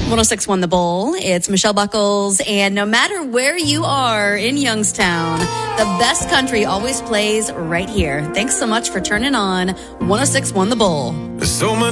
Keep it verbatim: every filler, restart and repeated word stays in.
one oh six point one The Bull. It's Michelle Buckles, and no matter where you are in Youngstown, the best country always plays right here. Thanks so much for turning on one oh six point one The Bull. So much